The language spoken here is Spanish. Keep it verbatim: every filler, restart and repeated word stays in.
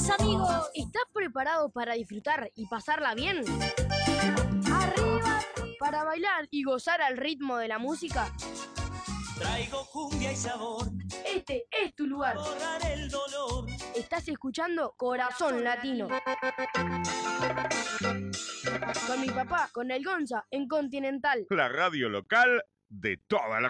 mis amigos. ¿Estás preparado para disfrutar y pasarla bien? Arriba. ¿Para bailar y gozar al ritmo de la música? Traigo cumbia y sabor. Este es tu lugar. Borrar el dolor. Estás escuchando Corazón Latino. Con mi papá, con el Gonza, en Continental. La radio local de toda la